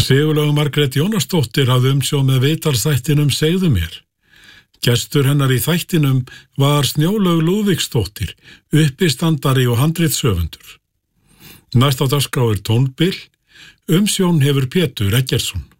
Sigurlaug Margrét Jónasdóttir hafði umsjón með viðtalsþættinum Segðu mér. Gestur hennar í þættinum var Snjólaug Lúðvíksdóttir, uppistandari og handritshöfundur. Næst á dagskrá tónbil, umsjón hefur Pétur Eggertsson.